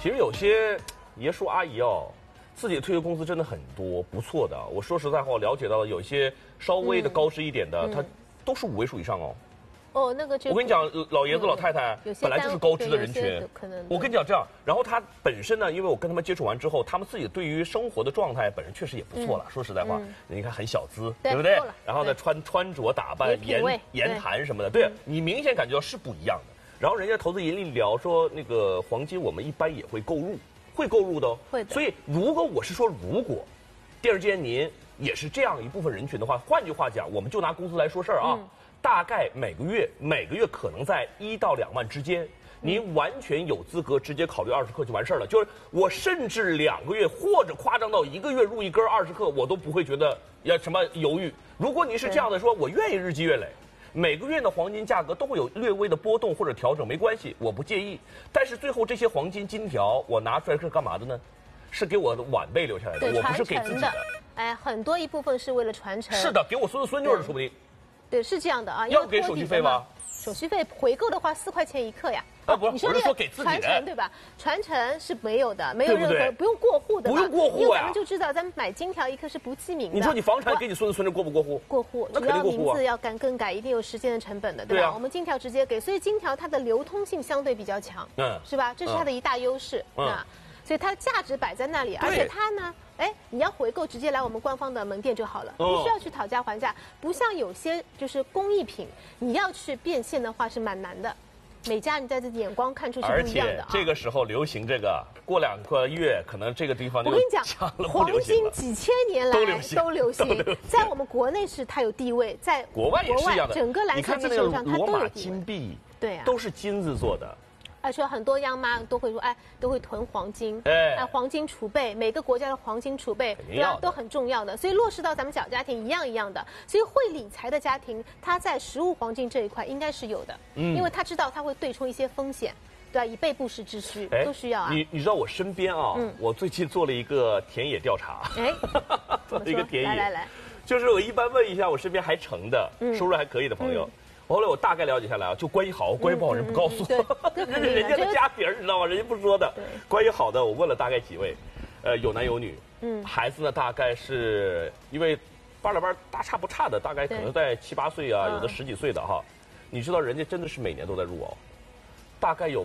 其实有些爷叔阿姨哦，自己的退休工资真的很多，不错的。我说实在话，我了解到有一些稍微的高知一点的，他都是5位数以上哦。 哦，那个就我跟你讲，老爷子老太太本来就是高知的人群， 可能我跟你讲这样，然后他本身呢，因为我跟他们接触完之后，他们自己对于生活的状态本身确实也不错了。说实在话，你看很小资，对不对？然后呢，穿着打扮、言谈什么的，对你明显感觉到是不一样的。然后人家投资银里聊说，那个黄金我们一般也会购入，会购入的哦。 会的。 所以如果我是说，如果电视间您也是这样一部分人群的话，换句话讲，我们就拿工资来说事儿啊。大概每个月可能在1到2万之间，您完全有资格直接考虑20克就完事儿了。就是我甚至2个月或者夸张到1个月入一根20克，我都不会觉得要什么犹豫。如果你是这样的说，我愿意日积月累，每个月的黄金价格都会有略微的波动或者调整，没关系，我不介意。但是最后这些黄金金条我拿出来是干嘛的呢？是给我的晚辈留下来的，我不是给自己的。 哎，很多一部分是为了传承。 是的，给我孙子孙女的说不定。 对，是这样的啊。 要给手续费吗？ 手续费回购的话4块钱1克呀。 不是，我是说给自己的传承对吧？传承是没有的，没有任何不用过户的， 不用过户呀。 因为咱们就知道，咱们买金条1克是不记名的。 你说你房产给你孙子孙女过不过户？ 过户， 那肯定过户啊。 只要名字要更改，一定有时间的成本的，对吧？我们金条直接给，所以金条它的流通性相对比较强，是吧？这是它的一大优势啊。所以它的价值摆在那里，而且它呢，哎，你要回购直接来我们官方的门店就好了，不需要去讨价还价。不像有些就是工艺品，你要去变现的话是蛮难的。每家你在这眼光看出是不一样的啊。 而且这个时候流行这个，过2个月可能这个地方就我跟你讲，黄金几千年来都流行，在我们国内是它有地位，在国外也是一样的。 整个蓝色基础上它都有地位。 罗马金币，对啊，都是金子做的。 而且很多央妈都会说，哎，都会囤黄金，哎，黄金储备，每个国家的黄金储备，对吧，都很重要的。所以落实到咱们小家庭一样的。所以会理财的家庭，他在实物黄金这一块应该是有的，因为他知道他会对冲一些风险，对吧？以备不时之需，都需要啊。 你知道我身边啊，我最近做了一个田野调查，做了一个田野，来，就是我一般问一下我身边还成的，收入还可以的朋友。后来我大概了解下来啊，就关系好，关系不好人不告诉我，人家的家底儿你知道吗？人家不说的。关系好的，我问了大概几位，有男有女，孩子呢大概是因为班大差不差的，大概可能在7、8岁啊，有的10几岁的哈。你知道人家真的是每年都在入哦，大概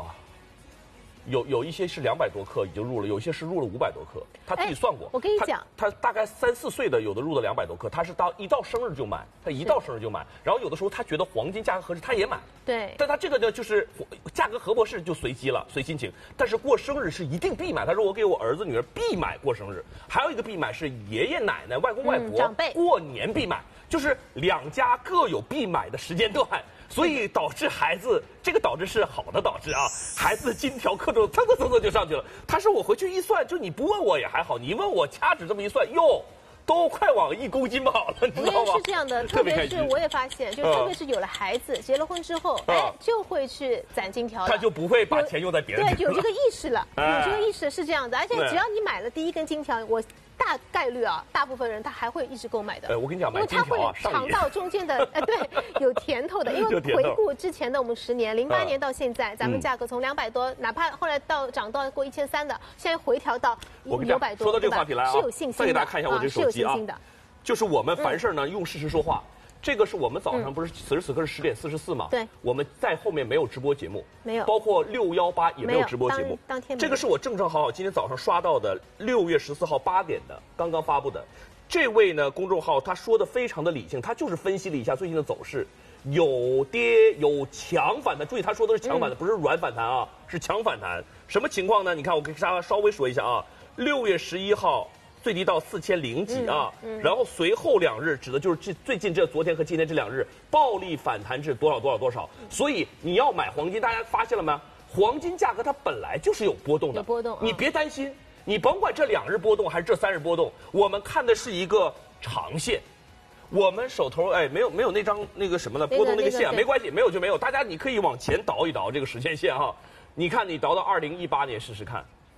有一些是200多克已经入了，有一些是入了500多克，他自己算过。 我跟你讲， 他大概3、4岁的有的入了200多克，他是一到生日就买，然后有的时候他觉得黄金价格合适，他也买。 对。 但他这个呢，就是价格合不合适就随机了，随心情。但是过生日是一定必买，他说我给我儿子女儿必买过生日，还有一个必买是爷爷奶奶、外公外婆长辈过年必买，就是2家各有必买的时间段。所以导致孩子，这个导致是好的导致啊，孩子金条克重蹭就上去了。他说我回去一算，就你不问我也还好，你问我掐指这么一算，哟，都快往1公斤跑了，你知道吗？ 是这样的，特别是我也发现，就特别是有了孩子，结了婚之后，哎，就会去攒金条了， 他就不会把钱用在别人。 对，有这个意识了，有这个意识是这样的，而且只要你买了第1根金条，我。大概率啊，大部分人他还会一直购买的。 我跟你讲， 因为他会尝到中间的，对，有甜头的。因为回顾之前的我们10年，08年到现在，咱们价格从200多，哪怕后来涨到过1300的，现在回调到900多， 说到这个话题来啊， 是有信心的。 再给大家看一下我这手机啊，就是我们凡事呢用事实说话。这个是我们早上不是此时此刻是10点44嘛？ 对， 我们在后面没有直播节目， 没有， 包括618也没有直播节目。 当天这个是我正好今天早上刷到的6月14号8点的刚刚发布的。这位呢公众号他说的非常的理性，他就是分析了一下最近的走势，有跌有强反弹。注意他说的是强反弹，不是软反弹啊，是强反弹。什么情况呢？你看我给大家稍微说一下啊，6月11号。最低到4000几啊，然后随后2日指的就是昨天和今天这2日暴力反弹至多少，所以你要买黄金，大家发现了吗？黄金价格它本来就是有波动的，你别担心，你甭管这2日波动还是这3日波动，我们看的是一个长线。我们手头没有那张那个什么的波动那个线啊，没关系，没有就没有，大家你可以往前倒一倒这个时间线哈，你看你倒到2018年试试看。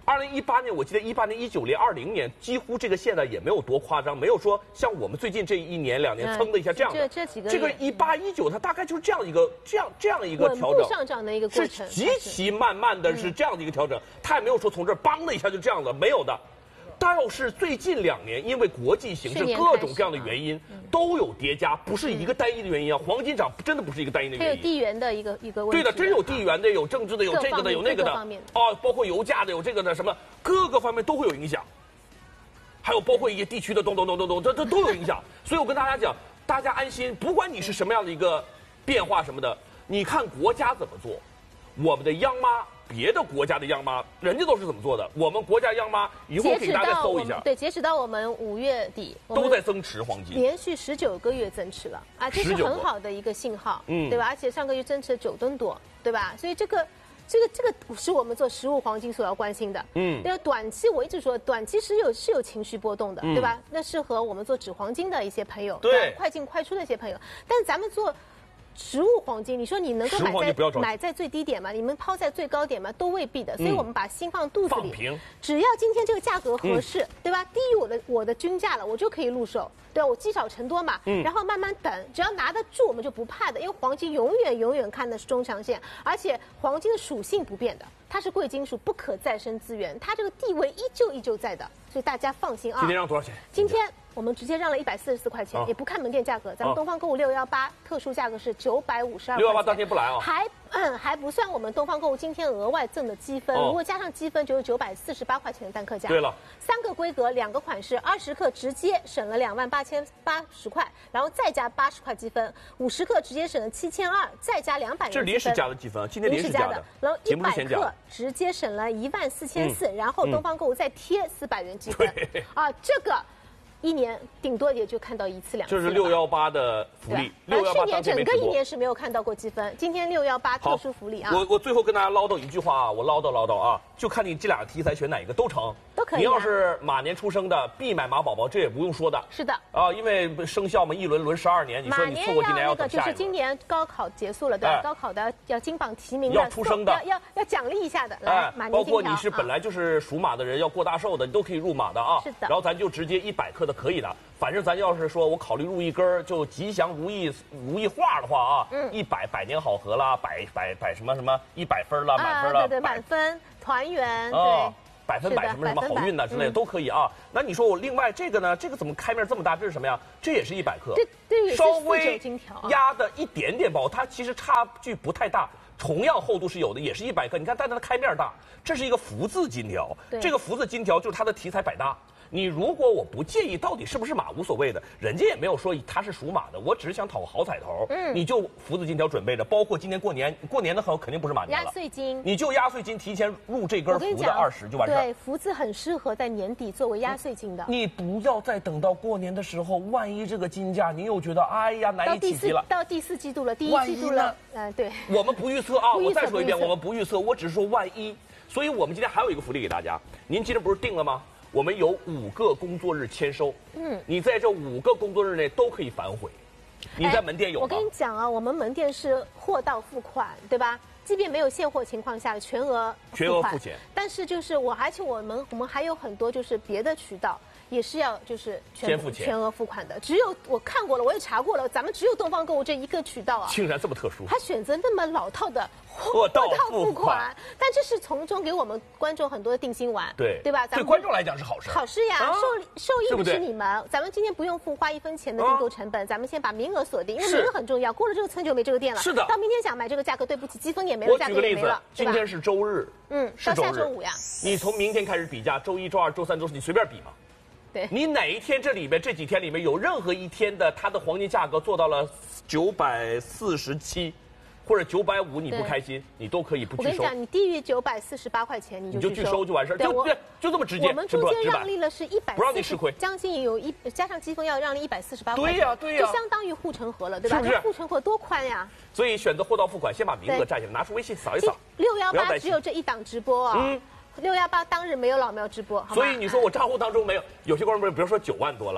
2018年，我记得18年、19年、20年，几乎这个线呢也没有多夸张，没有说像我们最近这1年2年蹭的一下这样的。 这几个这个18、19，它大概就是这样一个调整， 上涨的一个过程， 是极其慢慢的是这样的一个调整，它也没有说从这儿梆的一下就这样了，没有的。但是最近2年，因为国际形势各种各样的原因，都有叠加，不是一个单一的原因啊。黄金涨真的不是一个单一的原因， 它有地缘的一个问题。 对的，真有地缘的，有政治的，有这个的，有那个的，包括油价的，有这个的，什么各个方面都会有影响。还有包括一些地区的咚，这都有影响。所以我跟大家讲，大家安心，不管你是什么样的一个变化什么的，你看国家怎么做，我们的央妈。别的国家的央妈，人家都是怎么做的？我们国家央妈一会儿给大家搜一下。 对，截止到我们5月底， 都在增持黄金， 连续19个月增持了啊，这是很好的一个信号，对吧？而且上个月增持了9吨多，对吧？所以这个是我们做实物黄金所要关心的。那个短期我一直说，短期是有情绪波动的，对吧？那适合我们做纸黄金的一些朋友， 对， 快进快出的一些朋友。但是咱们做实物黄金，你说你能够买在最低点吗？你们抛在最高点吗？都未必的。所以我们把心放肚子里，只要今天这个价格合适，对吧？低于我的均价了，我就可以入手，对吧？我积少成多嘛，然后慢慢等，只要拿得住，我们就不怕的。因为黄金永远看的是中长线，而且黄金的属性不变的，它是贵金属，不可再生资源，它这个地位依旧在的，所以大家放心啊。 今天让多少钱？ 今天我们直接让了144块钱，也不看门店价格。咱们东方购物618特殊价格是952。 618当天不来啊？ 还不算我们东方购物今天额外赠的积分，如果加上积分就是948块钱的单克价。 对了 ，3个规格2个款式，20克直接省了28080块，然后再加80块积分，50克直接省了7200，再加200元积分。 这临时加的积分，今天临时加的。 然后100克直接省了14400，然后东方购物再贴400元积分。啊，这个。1年顶多也就看到1次2次。 这是618的福利。 去年整个1年是没有看到过积分，今天618特殊福利啊！ 我最后跟大家唠叨一句话啊，我唠叨啊，就看你这俩题材选哪一个都成， 都可以。 你要是马年出生的，必买马宝宝，这也不用说的。 是的。 啊，因为生肖嘛，一轮12年，你说你错过今年要等下一就是今年高考结束了，对吧？高考的要金榜题名的， 要出生的， 要奖励一下的。来，马年包括你是本来就是属马的人，要过大寿的，你都可以入马的啊。 是的。 然后咱就直接100克的可以的。反正咱要是说我考虑入一根就吉祥如意画的话啊，100百年好合啦，百什么100分啦，满分啦， 对，满分团圆，对， 百分百什么好运呐之类的都可以啊。那你说我另外这个呢？这个怎么开面这么大？这是什么呀？这也是100克， 对， 稍微压的一点点薄，它其实差距不太大。同样厚度是有的，也是100克。你看，但它的开面大，这是一个福字金条。这个福字金条就是它的题材百搭。你如果我不介意到底是不是马无所谓的，人家也没有说他是属马的，我只是想讨个好彩头。你就福字金条准备着，包括今年过年的时候肯定不是马年了， 压岁金， 你就压岁金提前入这根福的20就完事儿。 对，福字很适合在年底作为压岁金的。 你不要再等到过年的时候，万一这个金价你又觉得哎呀难以企及了。 到第4季度了，第1季度了，对。 我们不预测啊，我再说一遍，我们不预测，我只是说万一。所以我们今天还有一个福利给大家，您今天不是定了吗？我们有5个工作日签收，你在这5个工作日内都可以反悔。你在门店有吗？ 我跟你讲啊，我们门店是货到付款，对吧？即便没有现货情况下，全额付钱。但是就是而且我们还有很多就是别的渠道。也是要就是全额付款的，只有我看过了，我也查过了，咱们只有东方购物这一个渠道啊。 竟然这么特殊， 他选择那么老套的货到付款，但这是从中给我们观众很多的定心丸，对吧？ 对观众来讲是好事， 好事呀，受益的是你们。咱们今天不用花1分钱的订购成本，咱们先把名额锁定，因为名额很重要，过了这个村就没这个店了。 是的， 到明天想买这个价格，对不起，积分也没了，价格也没了。 今天是周日， 到下周5呀。 你从明天开始比价，周1、周2、周3、周4，你随便比嘛。你哪一天这几天里面有任何一天的它的黄金价格做到了947或者950，你不开心，你都可以不拒收。 我跟你讲，你低于948块钱你就拒收就完事儿，就这么直接。 我们中间让利了是140， 不让你吃亏， 将近有加上积分要让利148块钱。 对呀， 就相当于护城河了，对吧？这护城河多宽呀！ 所以选择货到付款，先把名额占下来，拿出微信扫一扫。 618只有这一档直播啊。618当日没有老苗直播， 所以你说我账户当中没有，有些观众比如说9万多了，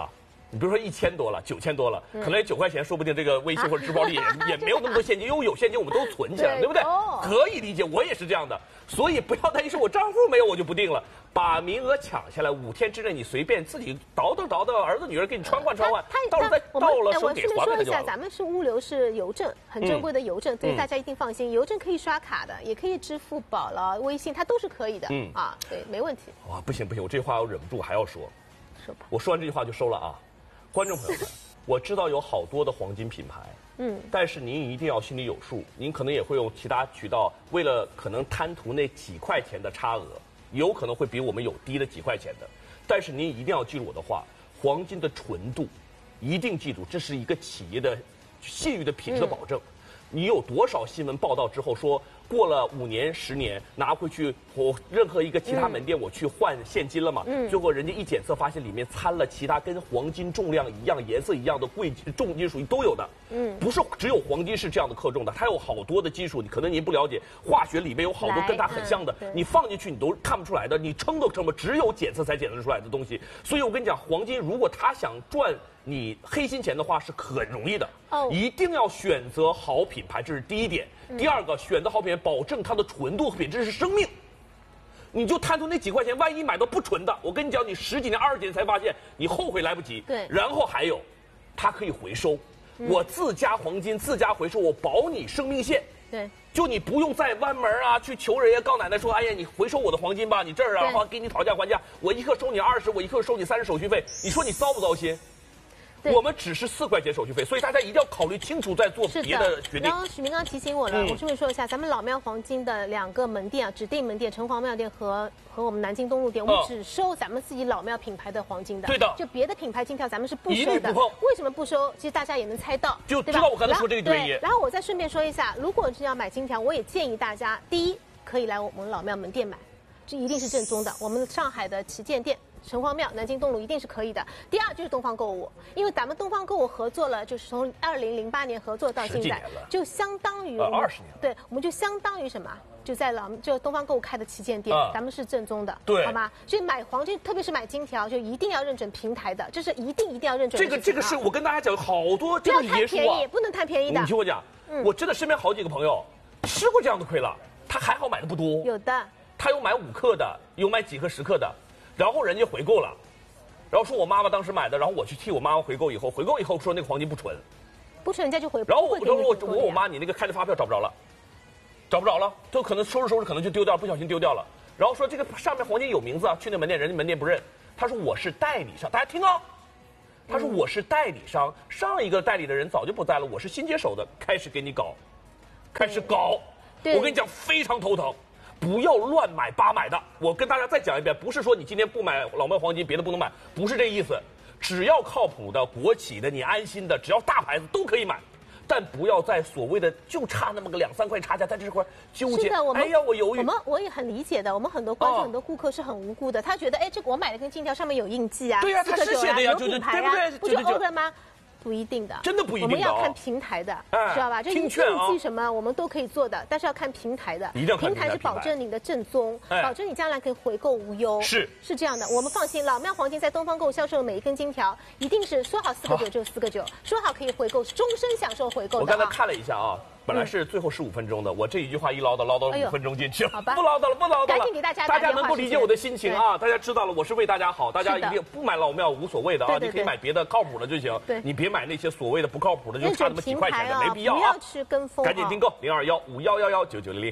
你比如说1000多了，9000多了，可能也9块钱，说不定这个微信或者支付宝里也没有那么多现金，因为有现金我们都存起来，对不对？可以理解，我也是这样的，所以不要担心说我账户没有我就不定了，把名额抢下来，5天之内你随便自己倒腾，儿子女儿给你穿换，到时候再到了时候给还给他就好了。 咱们是物流是邮政，很珍贵的邮政，所以大家一定放心，邮政可以刷卡的，也可以支付宝了、微信，它都是可以的。对，没问题。 哇，不行，我这话我忍不住还要说， 说吧。 我说完这句话就收了啊。观众朋友们，我知道有好多的黄金品牌，但是您一定要心里有数，您可能也会用其他渠道，为了可能贪图那几块钱的差额，有可能会比我们有低了几块钱的，但是您一定要记住我的话，黄金的纯度，一定记住，这是一个企业的信誉的品质的保证。你有多少新闻报道之后说过了5年10年拿回去我任何一个其他门店我去换现金了嘛？最后人家一检测发现里面掺了其他跟黄金重量一样、颜色一样的重金属都有的。不是只有黄金是这样的克重的，它有好多的金属，可能您不了解，化学里面有好多跟它很像的，你放进去你都看不出来的，你称都称不，只有检测才检测出来的东西。所以我跟你讲，黄金如果他想赚你黑心钱的话是很容易的，一定要选择好品牌，这是第一点。第二个，选择好品牌，保证它的纯度和品质是生命。你就贪图那几块钱，万一买到不纯的，我跟你讲，你10几年、20几年才发现，你后悔来不及。 对。 然后还有，它可以回收，我自家黄金自家回收，我保你生命线。 对。 就你不用再弯门啊，去求人家告奶奶说，哎呀，你回收我的黄金吧，你这儿啊，然后给你讨价还价，我一克收你20，我一克收你30手续费，你说你糟不糟心？我们只是4块钱手续费，所以大家一定要考虑清楚再做别的决定。 然后许明刚提醒我了，我顺便说一下，咱们老庙黄金的2个门店啊，指定门店城隍庙店和我们南京东路店，我们只收咱们自己老庙品牌的黄金的。 对的， 就别的品牌金条咱们是不收的。 一律不碰。 为什么不收？其实大家也能猜到， 就知道我刚才说这个原因。 然后我再顺便说一下，如果是要买金条，我也建议大家，第一可以来我们老庙门店买，这一定是正宗的。我们上海的旗舰店。城隍庙、南京东路一定是可以的。第二就是东方购物，因为咱们东方购物合作了，就是从2008年合作到现在，就相当于 20年。 对，我们就相当于什么？就在就东方购物开的旗舰店，咱们是正宗的， 对， 好吗？所以买黄金，特别是买金条，就一定要认准平台的，这是一定要认准。 这个是我跟大家讲，好多不要贪便宜，不能贪便宜的。 你听我讲，我真的身边好几个朋友吃过这样的亏了，他还好买的不多， 有的， 他有买5克的，有买几克10克的。然后人家回购了，然后说我妈妈当时买的，然后我去替我妈妈回购以后说那个黄金不纯， 人家就回。 然后我问我妈，你那个开的发票找不着了，就可能收拾可能就丢掉，不小心丢掉了。然后说这个上面黄金有名字啊，去那门店人家门店不认，他说我是代理商，大家听啊，他说我是代理商，上一个代理的人早就不在了，我是新接手的，开始给你搞，我跟你讲非常头疼。不要乱买8买的，我跟大家再讲一遍，不是说你今天不买老庙黄金，别的不能买，不是这意思。只要靠谱的、国企的、你安心的，只要大牌子都可以买，但不要在所谓的就差那么个2、3块差价，在这块纠结。 是的， 哎呀，我犹豫。 我也很理解的，我们很多观众、很多顾客是很无辜的，他觉得这个我买的跟金条上面有印记啊， 对呀，他是写的呀， 有品牌啊，不就 OK 吗？不一定的， 真的不一定的。 我们要看平台的，知道吧？就印记什么我们都可以做的，但是要看平台的。 一定要看平台是保证你的正宗，保证你将来可以回购无忧。是这样的，我们放心，老庙黄金在东方购物销售的每一根金条，一定是说好4个9就4个9，说好可以回购，终身享受回购的。 我刚才看了一下啊。本来是最后15分钟的，我这一句话一唠叨5分钟进去了， 好吧， 不唠叨了。 赶紧给大家能够理解我的心情啊！大家知道了，我是为大家好，大家一定不买老庙无所谓的啊，你可以买别的靠谱的就行，你别买那些所谓的不靠谱的，就差那么几块钱的，没必要啊！ 不要去跟风， 赶紧订购021-5111-9900。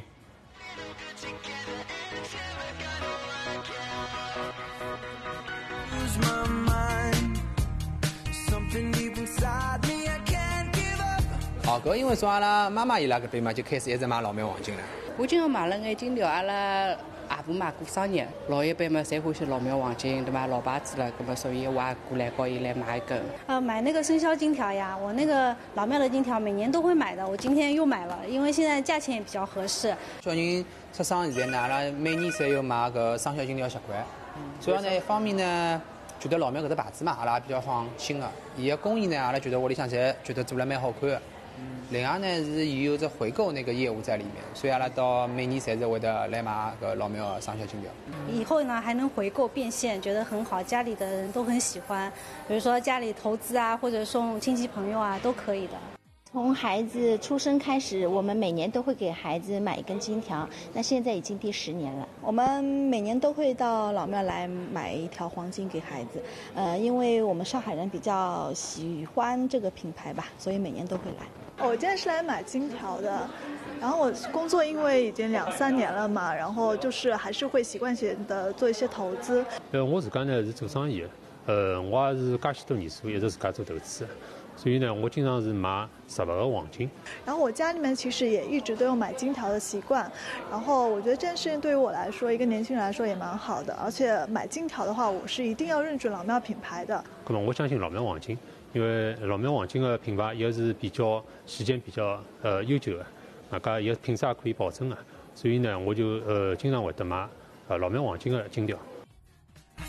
搿因为从阿拉妈妈伊拉搿边嘛，就开始一直买老庙黄金了。 我今后买了眼金条，阿拉阿婆嘛过生日，老一辈嘛侪欢喜老庙黄金，对吧？老牌子了，搿么所以我也过来告伊来买一根。 买那个生肖金条呀，我那个老庙的金条每年都会买的，我今天又买了，因为现在价钱也比较合适。 小人出生现在呢，阿拉每年侪有买搿生肖金条习惯。主要呢一方面呢，觉得老庙搿只牌子嘛，阿拉比较放心个。伊个工艺呢，阿拉觉得屋里向侪觉得做了蛮好看个。 另外呢是有着回购那个业务在里面，所以阿拉到每年侪是会得来买个老庙的生肖金条。 以后呢还能回购变现，觉得很好，家里的人都很喜欢。比如说家里投资啊，或者送亲戚朋友啊，都可以的。 从孩子出生开始，我们每年都会给孩子买一根金条，那现在已经第10年了。 我们每年都会到老庙来买一条黄金给孩子，因为我们上海人比较喜欢这个品牌吧，所以每年都会来。 我今天是来买金条的，然后我工作因为已经2、3年了嘛，然后就是还是会习惯性的做一些投资。 我自家呢是做生意的，我也是介许多年数一直自家做投资。所以呢，我经常是买实物的黄金。 然后我家里面其实也一直都有买金条的习惯，然后我觉得这件事情对于我来说，一个年轻人来说也蛮好的。而且买金条的话，我是一定要认准老庙品牌的。 那么我相信老庙黄金，因为老庙黄金的品牌也是比较时间比较悠久的，大家也品质也可以保证的。所以呢，我就经常会得买老庙黄金的金条。